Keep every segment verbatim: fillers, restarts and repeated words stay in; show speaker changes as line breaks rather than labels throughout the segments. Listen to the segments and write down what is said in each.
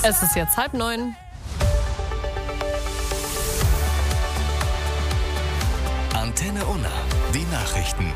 Es ist jetzt halb neun.
Antenne Unna, die Nachrichten.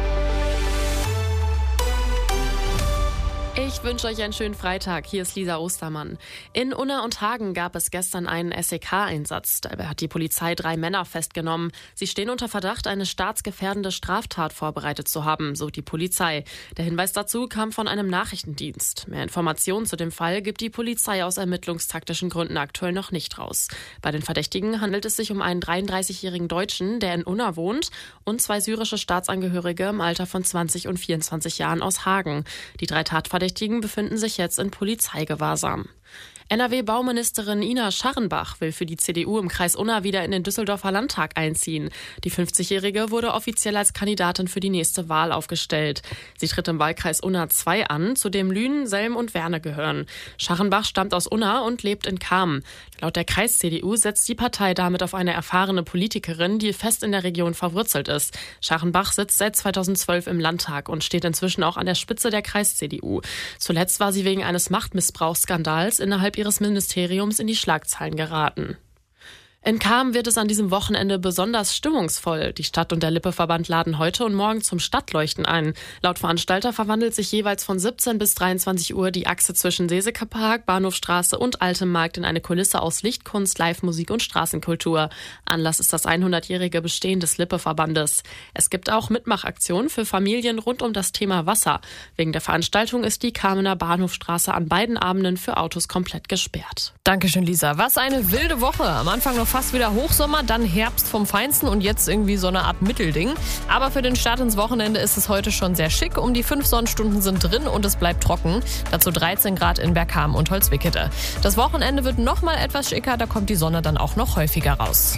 Ich wünsche euch einen schönen Freitag. Hier ist Lisa Ostermann. In Unna und Hagen gab es gestern einen S E K-Einsatz. Dabei hat die Polizei drei Männer festgenommen. Sie stehen unter Verdacht, eine staatsgefährdende Straftat vorbereitet zu haben, so die Polizei. Der Hinweis dazu kam von einem Nachrichtendienst. Mehr Informationen zu dem Fall gibt die Polizei aus ermittlungstaktischen Gründen aktuell noch nicht raus. Bei den Verdächtigen handelt es sich um einen dreiunddreißigjährigen Deutschen, der in Unna wohnt, und zwei syrische Staatsangehörige im Alter von zwanzig und vierundzwanzig Jahren aus Hagen. Die drei Tatverdächtigen befinden sich jetzt in Polizeigewahrsam. N R W-Bauministerin Ina Scharrenbach will für die C D U im Kreis Unna wieder in den Düsseldorfer Landtag einziehen. Die fünfzigjährige wurde offiziell als Kandidatin für die nächste Wahl aufgestellt. Sie tritt im Wahlkreis Unna zwei an, zu dem Lünen, Selm und Werne gehören. Scharrenbach stammt aus Unna und lebt in Kamen. Laut der Kreis-C D U setzt die Partei damit auf eine erfahrene Politikerin, die fest in der Region verwurzelt ist. Scharrenbach sitzt seit zweitausendzwölf im Landtag und steht inzwischen auch an der Spitze der Kreis-C D U. Zuletzt war sie wegen eines Machtmissbrauchsskandals innerhalb ihres Ministeriums in die Schlagzeilen geraten. In Kamen wird es an diesem Wochenende besonders stimmungsvoll. Die Stadt und der Lippe-Verband laden heute und morgen zum Stadtleuchten ein. Laut Veranstalter verwandelt sich jeweils von siebzehn bis dreiundzwanzig Uhr die Achse zwischen Seseker-Park, Bahnhofstraße und Altem Markt in eine Kulisse aus Lichtkunst, Live-Musik und Straßenkultur. Anlass ist das hundertjährige Bestehen des Lippe-Verbandes. Es gibt auch Mitmachaktionen für Familien rund um das Thema Wasser. Wegen der Veranstaltung ist die Kamener Bahnhofstraße an beiden Abenden für Autos komplett gesperrt.
Dankeschön, Lisa. Was eine wilde Woche. Am Anfang noch fast wieder Hochsommer, dann Herbst vom Feinsten und jetzt irgendwie so eine Art Mittelding. Aber für den Start ins Wochenende ist es heute schon sehr schick. Um die fünf Sonnenstunden sind drin und es bleibt trocken. Dazu dreizehn Grad in Bergkamen und Holzwickede. Das Wochenende wird noch mal etwas schicker, da kommt die Sonne dann auch noch häufiger raus.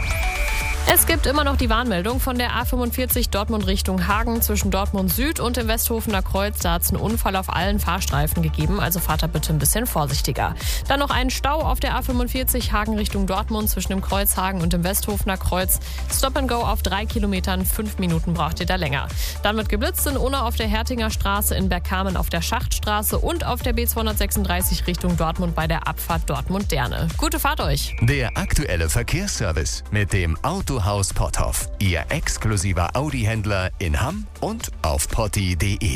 Es gibt immer noch die Warnmeldung von der A fünfundvierzig Dortmund Richtung Hagen zwischen Dortmund Süd und dem Westhofener Kreuz. Da hat es einen Unfall auf allen Fahrstreifen gegeben, also fahrt da bitte ein bisschen vorsichtiger. Dann noch einen Stau auf der A fünfundvierzig Hagen Richtung Dortmund zwischen dem Kreuz Hagen und dem Westhofener Kreuz. Stop and go auf drei Kilometern, fünf Minuten braucht ihr da länger. Dann wird geblitzt in Unna auf der Hertinger Straße, in Bergkamen auf der Schachtstraße und auf der B zweihundertsechsunddreißig Richtung Dortmund bei der Abfahrt Dortmund-Derne. Gute Fahrt euch!
Der aktuelle Verkehrsservice mit dem Autohaus Potthoff. Ihr exklusiver Audi-Händler in Hamm und auf potti punkt de.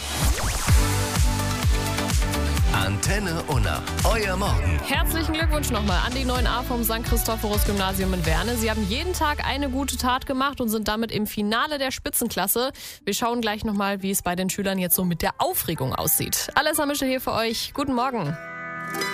Antenne Unna, euer Morgen.
Herzlichen Glückwunsch nochmal an die neun a vom Sankt Christophorus-Gymnasium in Werne. Sie haben jeden Tag eine gute Tat gemacht und sind damit im Finale der Spitzenklasse. Wir schauen gleich nochmal, wie es bei den Schülern jetzt so mit der Aufregung aussieht. Alessa Mischel hier für euch. Guten Morgen.